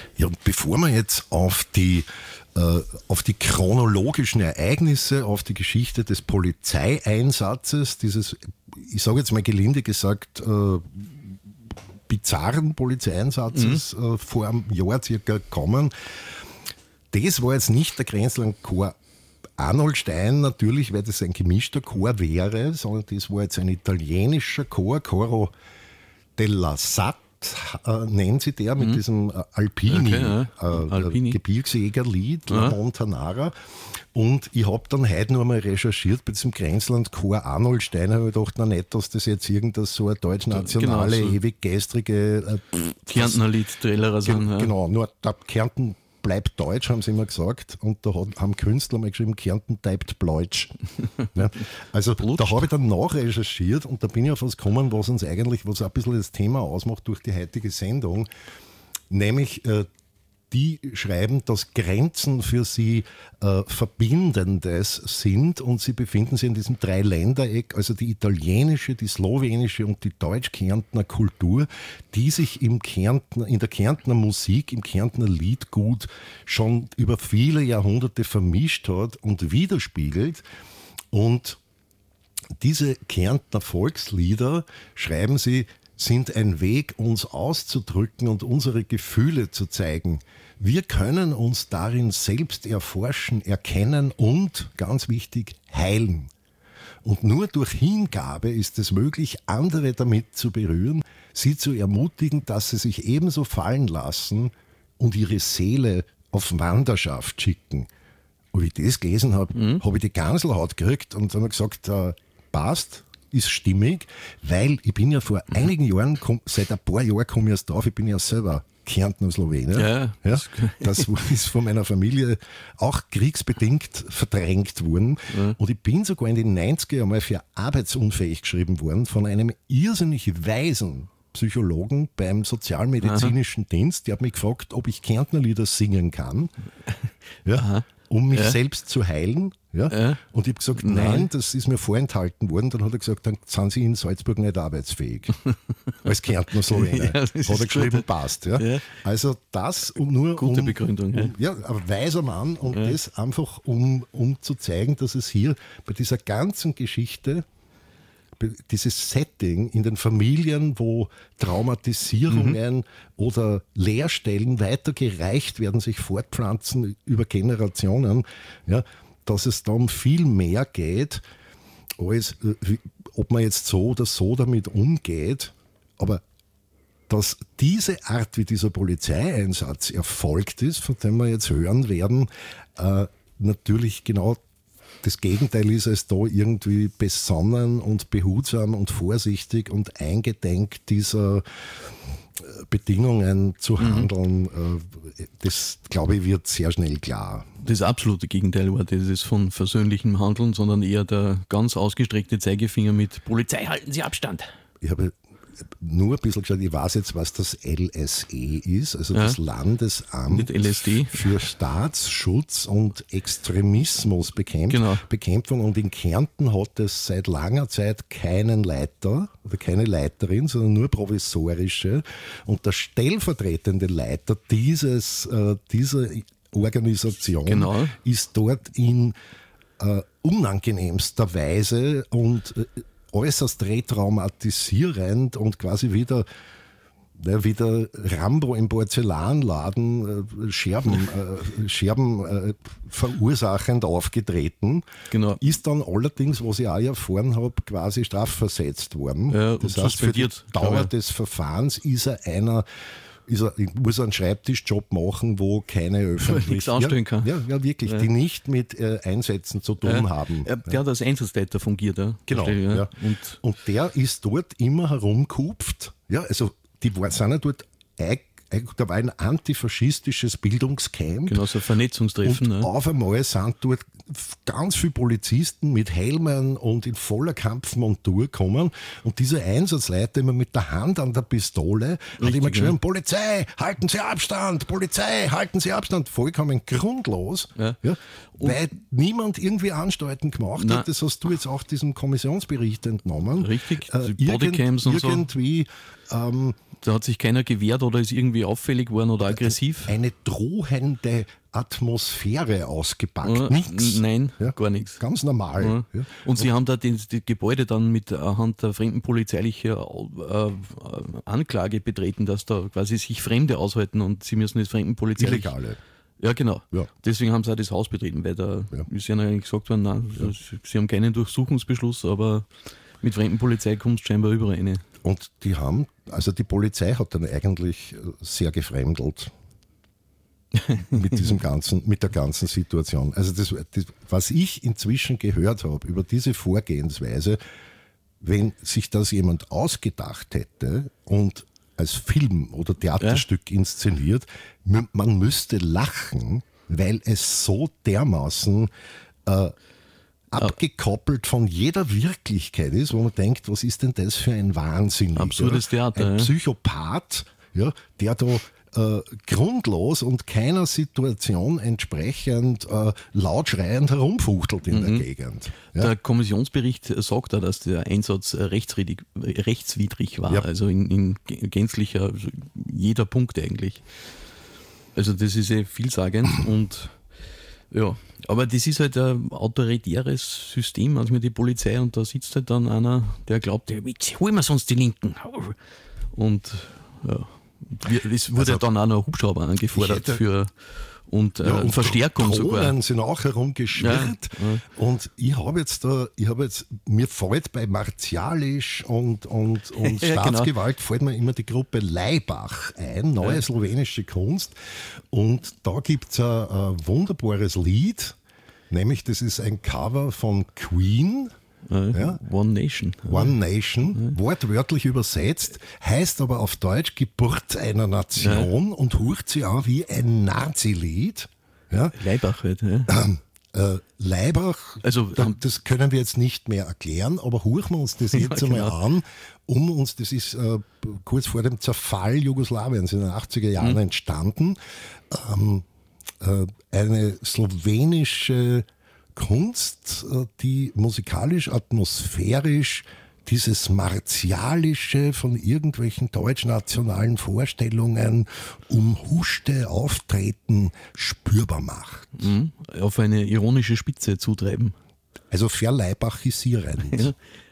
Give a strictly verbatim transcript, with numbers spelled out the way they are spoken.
Ja, und bevor wir jetzt auf die, äh, auf die chronologischen Ereignisse, auf die Geschichte des Polizeieinsatzes, dieses, ich sage jetzt mal gelinde gesagt, äh, bizarren Polizeieinsatzes mhm. äh, vor einem Jahr circa kommen, das war jetzt nicht der Grenzlandchor Arnoldstein natürlich, weil das ein gemischter Chor wäre, sondern das war jetzt ein italienischer Chor, Coro della Sat, äh, nennen sie der, mit mhm. diesem äh, Alpini, okay, ja. äh, Alpini. Gebirgsjägerlied, La Montanara. Und ich habe dann heute noch einmal recherchiert bei diesem Grenzlandchor Arnoldstein, habe ich gedacht, na nicht, dass das jetzt irgendeine so eine deutsch-nationale, genau, so ewig gestrige äh, Kärntner Lied-Trailer. Ge- ja. Genau, nur der Kärnten bleibt deutsch, haben sie immer gesagt. Und da hat, haben Künstler mal geschrieben, Kärnten bleibt pleutsch. Ja, also Blutsch. da habe ich dann nachrecherchiert und da bin ich auf was gekommen, was uns eigentlich, was ein bisschen das Thema ausmacht durch die heutige Sendung. Nämlich, äh, die schreiben, dass Grenzen für sie äh, Verbindendes sind und sie befinden sich in diesem Dreiländereck, also die italienische, die slowenische und die deutsch-Kärntner Kultur, die sich im Kärntner, in der Kärntner Musik, im Kärntner Liedgut schon über viele Jahrhunderte vermischt hat und widerspiegelt. Und diese Kärntner Volkslieder, schreiben sie, sind ein Weg, uns auszudrücken und unsere Gefühle zu zeigen. Wir können uns darin selbst erforschen, erkennen und, ganz wichtig, heilen. Und nur durch Hingabe ist es möglich, andere damit zu berühren, sie zu ermutigen, dass sie sich ebenso fallen lassen und ihre Seele auf Wanderschaft schicken. Und wie ich das gelesen habe, mhm. habe ich die Ganselhaut gekriegt und dann habe ich gesagt, äh, passt, ist stimmig, weil ich bin ja vor mhm. einigen Jahren, komm, seit ein paar Jahren komme ich erst drauf, ich bin ja selber Kärntner Slowene. Ja, ja, das ist von meiner Familie auch kriegsbedingt verdrängt worden. Ja. Und ich bin sogar in den neunziger Jahren mal für arbeitsunfähig geschrieben worden von einem irrsinnig weisen Psychologen beim sozialmedizinischen Aha. Dienst. Der hat mich gefragt, ob ich Kärntner Lieder singen kann, ja, um mich ja. selbst zu heilen. Ja? Ja. Und ich habe gesagt, nein, nein, das ist mir vorenthalten worden. Dann hat er gesagt, dann sind Sie in Salzburg nicht arbeitsfähig. Als Kärntner Slowene. Ja, hat er geschrieben, gut. Passt. Ja? Ja. Also das um nur Gute um, Begründung. Um, ja, ein weiser Mann und ja. das einfach um, um zu zeigen, dass es hier bei dieser ganzen Geschichte, dieses Setting in den Familien, wo Traumatisierungen mhm. oder Leerstellen weitergereicht werden, sich fortpflanzen über Generationen, ja, dass es da um viel mehr geht, als ob man jetzt so oder so damit umgeht. Aber dass diese Art, wie dieser Polizeieinsatz erfolgt ist, von dem wir jetzt hören werden, äh, natürlich genau das Gegenteil ist, als da irgendwie besonnen und behutsam und vorsichtig und eingedenk dieser Bedingungen zu handeln, mhm. das, glaube ich, wird sehr schnell klar. Das absolute Gegenteil war dieses von versöhnlichem Handeln, sondern eher der ganz ausgestreckte Zeigefinger mit Polizei, halten Sie Abstand. Ich habe nur ein bisschen geschaut, ich weiß jetzt, was das L S E ist, also ja. das Landesamt L S D. für Staatsschutz und Extremismusbekämpfung. Genau. Bekämpfung. Und in Kärnten hat es seit langer Zeit keinen Leiter oder keine Leiterin, sondern nur provisorische. Und der stellvertretende Leiter dieses, äh, dieser Organisation genau. ist dort in äh, unangenehmster Weise und äh, äußerst retraumatisierend und quasi wieder, ja, wieder Rambo im Porzellanladen äh, Scherben, äh, Scherben äh, verursachend aufgetreten. Genau. Ist dann allerdings, was ich auch erfahren habe, quasi strafversetzt worden. Ja, das heißt, für die Dauer ja. des Verfahrens ist er einer, ist er, muss einen Schreibtischjob machen, wo keine öffentlich nichts anstellen kann. Ja, ja wirklich, ja. die nicht mit äh, Einsätzen zu tun ja. haben. Ja, der hat als Einsatzleiter fungiert. Ja. Genau. Verstehe, ja. Ja. Und, und der ist dort immer herumgekupft. Ja, also die war, sind ja dort, da war ein antifaschistisches Bildungscamp. Genau, so ein Vernetzungstreffen. Und ja. auf einmal sind dort ganz viele Polizisten mit Helmen und in voller Kampfmontur kommen und dieser Einsatzleiter immer mit der Hand an der Pistole Richtig, hat immer geschrieben, ja. Polizei, halten Sie Abstand, Polizei, halten Sie Abstand. Vollkommen grundlos, ja. Ja, weil niemand irgendwie Anstalten gemacht Nein. hat. Das hast du jetzt auch diesem Kommissionsbericht entnommen. Richtig, äh, Bodycams irgend, und so. Irgendwie ähm, Da hat sich keiner gewehrt oder ist irgendwie auffällig geworden oder aggressiv. eine drohende Atmosphäre ausgepackt. Ja, Nichts. Nein, Ja. gar nichts. Ganz normal. Ja. Ja. Und sie haben da die, die Gebäude dann mit Hand der fremden polizeilichen äh, Anklage betreten, dass da quasi sich Fremde aushalten und sie müssen das fremden polizeilich... Illegale. Ja, genau. Ja. Deswegen haben sie auch das Haus betreten, weil da Ja. ist ja eigentlich gesagt worden, nein, ja. sie haben keinen Durchsuchungsbeschluss, aber mit fremden Polizei kommst du scheinbar überall rein. Und die haben, also die Polizei hat dann eigentlich sehr gefremdelt mit diesem ganzen, mit der ganzen Situation. Also das, das, was ich inzwischen gehört habe über diese Vorgehensweise, wenn sich das jemand ausgedacht hätte und als Film oder Theaterstück ja. inszeniert, man müsste lachen, weil es so dermaßen äh, abgekoppelt von jeder Wirklichkeit ist, wo man denkt, was ist denn das für ein Wahnsinn? Absurdes Theater. Ein ja. Psychopath, ja, der da äh, grundlos und keiner Situation entsprechend äh, laut schreiend herumfuchtelt in mhm. der Gegend. Ja. Der Kommissionsbericht sagt da, dass der Einsatz rechtswidrig, rechtswidrig war, ja. also in, in gänzlicher, also jeder Punkt eigentlich. Also das ist eh vielsagend und ja, aber das ist halt ein autoritäres System, manchmal die Polizei, und da sitzt halt dann einer, der glaubt, jetzt holen wir sonst die Linken. Und ja, es wurde also, dann auch noch ein Hubschrauber angefordert hätte, für und, ja, äh, und Verstärkung Drohnen sogar. sind auch herumgeschwirrt. Ja, ja. Und ich habe jetzt da, ich habe jetzt, mir fällt bei martialisch und, und, und ja, Staatsgewalt genau. fällt mir immer die Gruppe Laibach ein, neue ja. slowenische Kunst. Und da gibt es ein, ein wunderbares Lied, nämlich das ist ein Cover von Queen. Ja, One Nation. One Nation, ja. wortwörtlich übersetzt, heißt aber auf Deutsch Geburt einer Nation ja. und hört sich an wie ein Nazi-Lied. Ja. Laibach halt. Ja. Ähm, äh, Laibach, also, da, das können wir jetzt nicht mehr erklären, aber hören wir uns das jetzt ja, einmal genau. an, um uns, das ist äh, kurz vor dem Zerfall Jugoslawiens in den achtziger Jahren mhm. entstanden, ähm, äh, eine slowenische Kunst, die musikalisch, atmosphärisch dieses Martialische von irgendwelchen deutschnationalen Vorstellungen umhuschte Auftreten spürbar macht. Mhm. Auf eine ironische Spitze zutreiben. Also verleibachisierend. Ja.